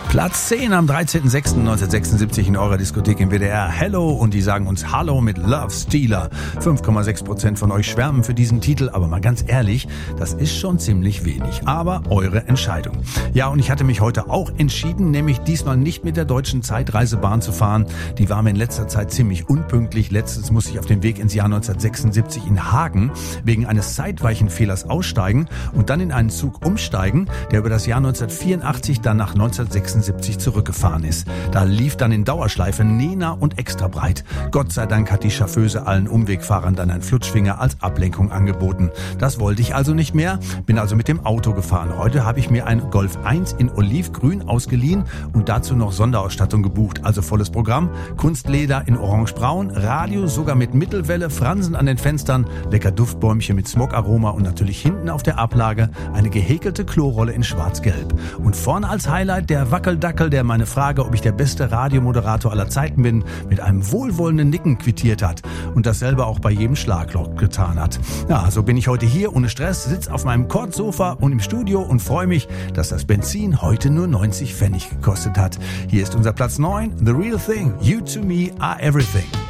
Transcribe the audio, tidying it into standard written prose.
Platz 10 am 13.06.1976 in eurer Diskothek im WDR. Hello, und die sagen uns Hallo mit Love Stealer. 5,6% von euch schwärmen für diesen Titel, aber mal ganz ehrlich, das ist schon ziemlich wenig. Aber eure Entscheidung. Ja, und ich hatte mich heute auch entschieden, nämlich diesmal nicht mit der Deutschen Zeitreisebahn zu fahren. Die war mir in letzter Zeit ziemlich unpünktlich. Letztens musste ich auf dem Weg ins Jahr 1976 in Hagen wegen eines Zeitweichenfehlers aussteigen und dann in einen Zug umsteigen, der über das Jahr 1984 dann nach 1976 zurückgefahren ist. Da lief dann in Dauerschleife Nena und Extra breit. Gott sei Dank hat die Chauffeuse allen Umwegfahrern dann einen Flutschfinger als Ablenkung angeboten. Das wollte ich also nicht mehr, bin also mit dem Auto gefahren. Heute habe ich mir ein Golf 1 in Olivgrün ausgeliehen und dazu noch Sonderausstattung gebucht. Also volles Programm, Kunstleder in orangebraun, Radio sogar mit Mittelwelle, Fransen an den Fenstern, lecker Duftbäumchen mit Smokaroma und natürlich hinten auf der Ablage eine gehäkelte Klorolle in schwarz-gelb. Und vorne als Highlight der Wackeldackel, der meine Frage, ob ich der beste Radiomoderator aller Zeiten bin, mit einem wohlwollenden Nicken quittiert hat und dasselbe auch bei jedem Schlagloch getan hat. Ja, so bin ich heute hier ohne Stress, sitze auf meinem Kordsofa und im Studio und freue mich, dass das Benzin heute nur 90 Pfennig gekostet hat. Hier ist unser Platz 9, The Real Thing, You to Me Are Everything.